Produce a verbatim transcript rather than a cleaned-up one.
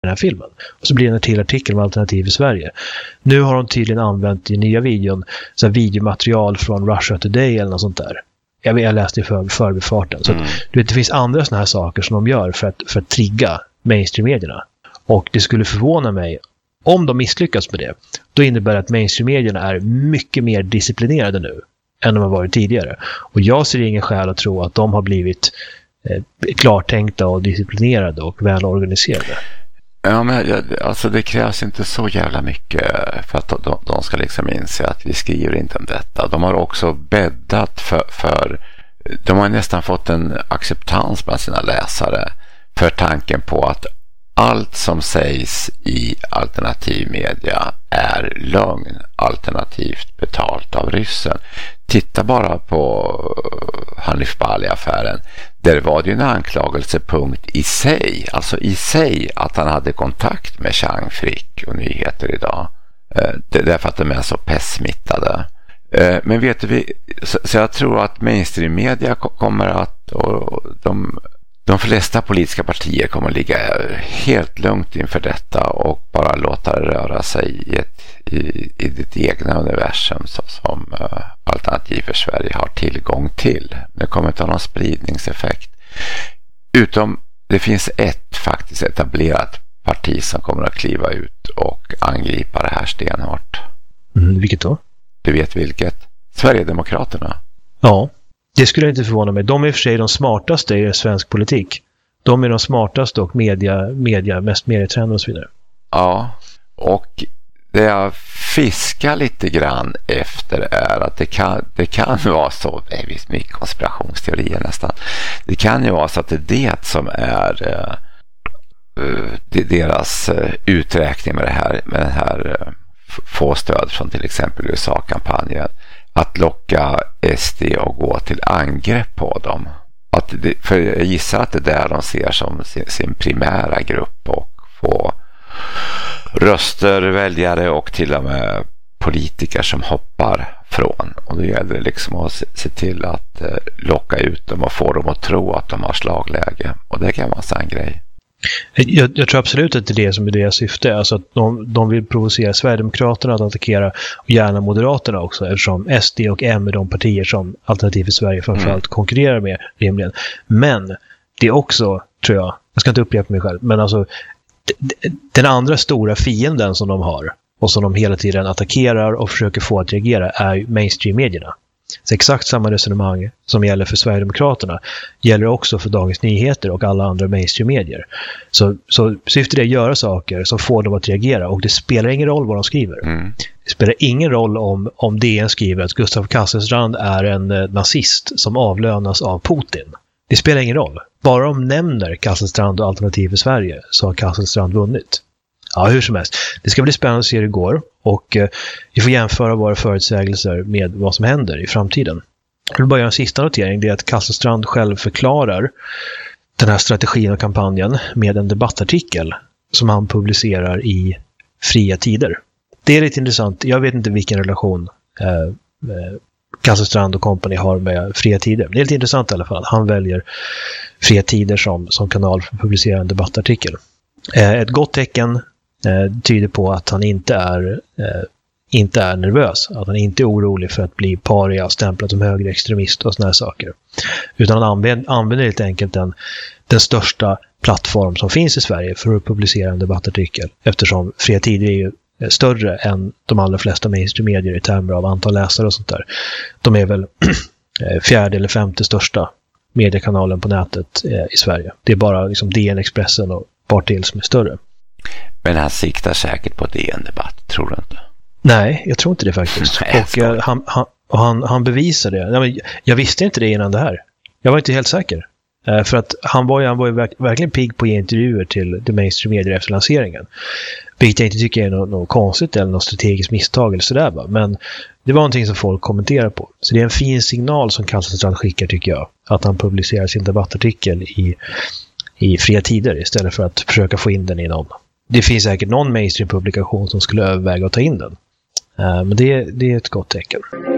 den här filmen. Och så blir det en till artikel om alternativ i Sverige. Nu har de tydligen använt i nya videon så här videomaterial från Russia Today eller något sånt där. Jag, jag läste i för, förbifarten. Så mm. att, du vet, det finns andra såna här saker som de gör för att, för att trigga mainstream-medierna. Och det skulle förvåna mig om de misslyckas med det. Då innebär det att mainstream-medierna är mycket mer disciplinerade nu än de har varit tidigare. Och jag ser ingen skäl att tro att de har blivit eh, klartänkta och disciplinerade och välorganiserade. Ja, men alltså det krävs inte så jävla mycket för att de, de ska liksom inse att vi skriver inte om detta. De har också bäddat för, för de har nästan fått en acceptans bland sina läsare för tanken på att allt som sägs i alternativ media är lögn, alternativt betalt av ryssen. Titta bara på Hanif Bali-affären. Där var det ju en anklagelsepunkt i sig, alltså i sig att han hade kontakt med Chang Frick och Nyheter idag. Det är därför att de är så pestsmittade. Men vet du, vi, så, så jag tror att mainstream-media kommer att, och de, de flesta politiska partier kommer att ligga helt lugnt inför detta och bara låta det röra sig i, ett, i, i ditt egna universum så, som uh, Alternativ för Sverige har tillgång till. Det kommer inte ha någon spridningseffekt. Utom det finns ett faktiskt etablerat parti som kommer att kliva ut och angripa det här stenhårt. Mm, vilket då? Du vet vilket? Sverigedemokraterna. Ja, det skulle inte förvåna mig. De är i och för sig de smartaste i svensk politik. De är de smartaste och media, media mest medietrender och så vidare. Ja, och det jag fiskar lite grann efter är att det kan, det kan vara så, det är visst mycket konspirationsteorier nästan. Det kan ju vara så att det är det som är uh, det, deras uh, uträkning med det här, med den här uh, få stöd från till exempel U S A-kampanjen, att locka S D och gå till angrepp på dem. Att det, för jag gissar att det är där de ser som sin, sin primära grupp och få röster, väljare och till och med politiker som hoppar från. Och då gäller det liksom att se, se till att eh, locka ut dem och få dem att tro att de har slagläge. Och det kan vara en grej. Jag, jag tror absolut att det är det som är deras syfte. Alltså att de, de vill provocera Sverigedemokraterna att attackera och gärna Moderaterna också, eftersom S D och M är de partier som Alternativ för Sverige framförallt mm. konkurrerar med rimligen. Men det är också, tror jag, jag ska inte upprepa mig själv, men alltså den andra stora fienden som de har och som de hela tiden attackerar och försöker få att reagera är mainstream-medierna. Så exakt samma resonemang som gäller för Sverigedemokraterna gäller också för Dagens Nyheter och alla andra mainstream-medier. Så, så syftet är att göra saker som får dem att reagera, och det spelar ingen roll vad de skriver. Mm. Det spelar ingen roll om, om D N skriver att Gustav Kasselstrand är en eh, nazist som avlönas av Putin. Det spelar ingen roll. Bara de nämner Kasselstrand och Alternativ för Sverige så har Kasselstrand vunnit. Ja, hur som helst. Det ska bli spännande att se hur det går, och eh, vi får jämföra våra förutsägelser med vad som händer i framtiden. Jag vill bara göra en sista notering. Det är att Kasselstrand själv förklarar den här strategin och kampanjen med en debattartikel som han publicerar i Fria Tider. Det är lite intressant. Jag vet inte vilken relation eh, eh, Kasselstrand och company har med Fria Tider. Det är lite intressant i alla fall. Han väljer Fria Tider som, som kanal för att publicera en debattartikel. Eh, ett gott tecken eh, tyder på att han inte är, eh, inte är nervös. Att han inte är orolig för att bli paria och stämplat som högerextremist och såna här saker. Utan han använder, använder helt enkelt den, den största plattform som finns i Sverige för att publicera en debattartikel. Eftersom Fria Tider är ju större än de allra flesta mainstream-medier i termer av antal läsare och sånt där. De är väl fjärde eller femte största mediekanalen på nätet eh, i Sverige. Det är bara liksom D N Expressen och ett par till som är större. Men han siktar säkert på D N-debatt, tror du inte? Nej, jag tror inte det faktiskt. Nej, och eh, han, han, och han, han bevisar det. Nej, men jag visste inte det innan det här. Jag var inte helt säker. Eh, för att han var ju, han var ju verk, verkligen pigg på att ge intervjuer till The Mainstream Media efter lanseringen. Vilket jag inte tycker är något, något konstigt eller något strategiskt misstag eller sådär, va? Men det var någonting som folk kommenterar på. Så det är en fin signal som Kasselstrand skickar, tycker jag. Att han publicerar sin debattartikel i, i Fria Tider istället för att försöka få in den i någon. Det finns säkert någon mainstream-publikation som skulle överväga att ta in den. Uh, men det, det är ett gott tecken.